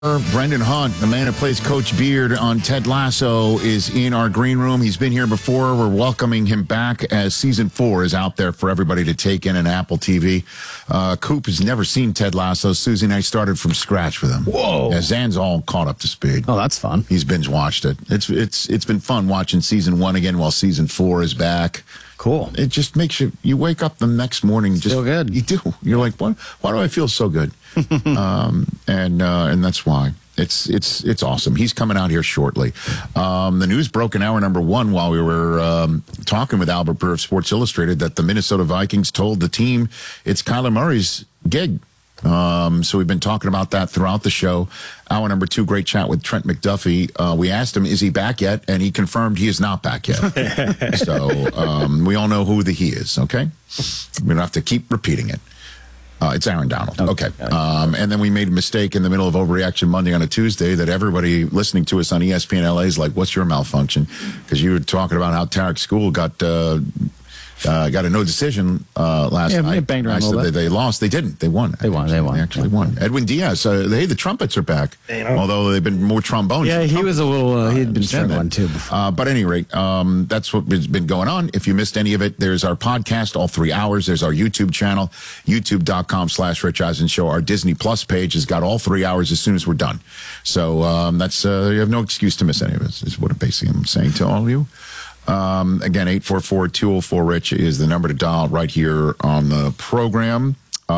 Brendan Hunt, the man who plays Coach Beard on Ted Lasso, is in our green room. He's been here before. We're welcoming him back as season 4 is out there for everybody to take in on Apple TV. Coop has never seen Ted Lasso. Susie and I started from scratch with him. Whoa! Yeah, Zan's all caught up to speed. Oh, that's fun. He's binge watched it. It's been fun watching season 1 again while season 4 is back. Cool. It just makes you wake up the next morning just feel good. You do. You're like, why do I feel so good? And that's why. It's awesome. He's coming out here shortly. The news broke in hour number 1 while we were talking with Albert Burr of Sports Illustrated that the Minnesota Vikings told the team it's Kyler Murray's gig. So we've been talking about that throughout the show. Hour number 2, great chat with Trent McDuffie. We asked him, is he back yet? And he confirmed he is not back yet. So we all know who the he is, okay? We don't have to keep repeating it. It's Aaron Donald. Okay. And then we made a mistake in the middle of Overreaction Monday on a Tuesday that everybody listening to us on ESPN LA is like, what's your malfunction? Because you were talking about how Tarek School got a no decision last night. Yeah, banged around a little bit. They lost. They didn't. They won. They won. They actually won. Edwin Diaz. The trumpets are back. Although they've been more trombones. Yeah, he was a little. He had been struggling too before. But at any rate, that's what's been going on. If you missed any of it, there's our podcast, all 3 hours. There's our YouTube channel, youtube.com/Rich Eisen Show. Our Disney Plus page has got all 3 hours as soon as we're done. So that's you have no excuse to miss any of it. Is what basically I'm saying to all of you. Again, 844-204-RICH is the number to dial right here on the program.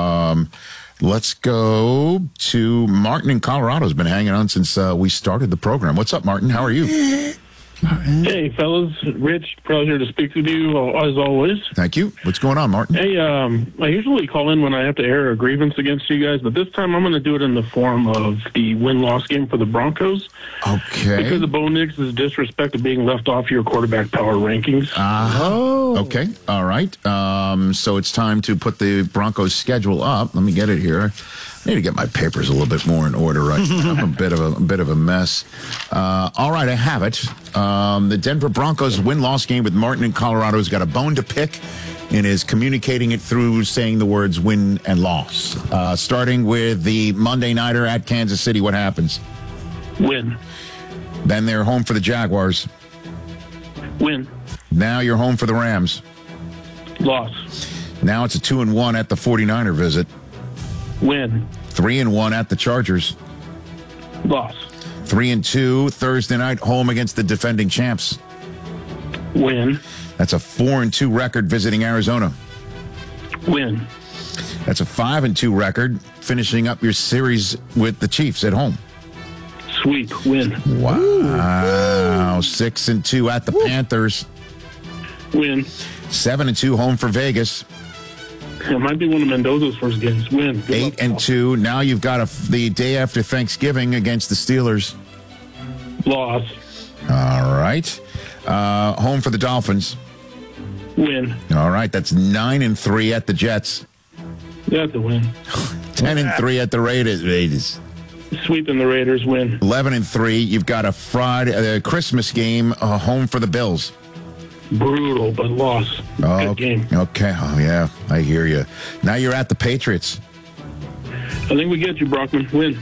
Let's go to Martin in Colorado. Has been hanging on since we started the program. What's up, Martin? How are you? Hey, fellas. Rich, pleasure to speak with you, as always. Thank you. What's going on, Martin? Hey, I usually call in when I have to air a grievance against you guys, but this time I'm going to do it in the form of the win-loss game for the Broncos. Okay. Because of Bo Nix's disrespect of being left off your quarterback power rankings. Okay. All right. So it's time to put the Broncos schedule up. Let me get it here. I need to get my papers a little bit more in order right now. I'm a bit of a mess. All right, I have it. The Denver Broncos win-loss game with Martin in Colorado has got a bone to pick and is communicating it through saying the words win and loss. Starting with the Monday Nighter at Kansas City, what happens? Win. Then they're home for the Jaguars. Win. Now you're home for the Rams. Loss. Now it's a 2-1 at the 49er visit. Win. 3-1 at the Chargers. Loss. 3-2 Thursday night home against the defending champs. Win. That's a 4-2 record visiting Arizona. Win. That's a 5-2 record finishing up your series with the Chiefs at home. Sweep. Win. Wow. 6-2 at the Panthers. Win. 7-2 home for Vegas. It might be one of Mendoza's first games. Win. 8-2. Now you've got the day after Thanksgiving against the Steelers. Loss. All right. Home for the Dolphins. Win. All right. That's 9-3 at the Jets. That's a win. 10-3 at the Raiders. Sweeping the Raiders. Win. 11-3. You've got a Christmas game home for the Bills. Brutal, but loss. Good game. Okay. Oh, yeah. I hear you. Now you're at the Patriots. I think we get you, Brockman. Win.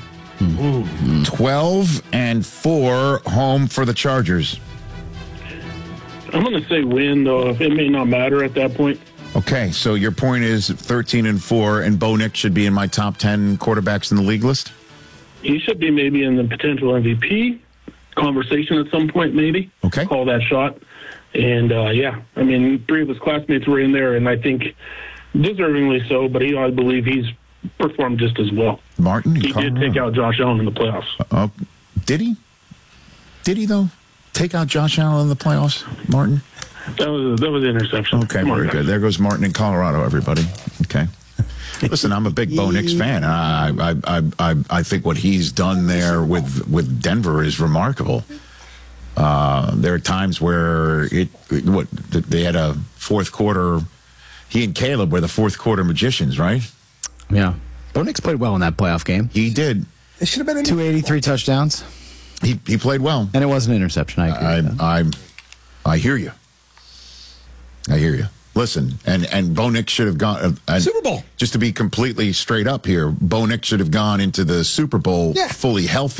12-4 home for the Chargers. I'm going to say win, though. It may not matter at that point. Okay. So your point is 13-4, and Bo Nix should be in my top 10 quarterbacks in the league list? He should be maybe in the potential MVP conversation at some point, maybe. Okay. Call that shot. And, I mean, 3 of his classmates were in there, and I think deservingly so, but I believe he's performed just as well. Martin? He did take out Josh Allen in the playoffs. Did he? Did he, though? Take out Josh Allen in the playoffs, Martin? That was an interception. Okay, very good. There goes Martin in Colorado, everybody. Okay. Listen, I'm a big Bo Nix fan. I think what he's done there with Denver is remarkable. There are times where they had a fourth quarter. He and Caleb were the fourth quarter magicians, right? Yeah. Bo Nix played well in that playoff game. He did. It should have been 283 touchdowns. He played well, and it was an interception. I agree. I hear you. I hear you. listen, and Bo Nix should have gone Super Bowl. Just to be completely straight up here, Bo Nix should have gone into the Super Bowl fully healthy.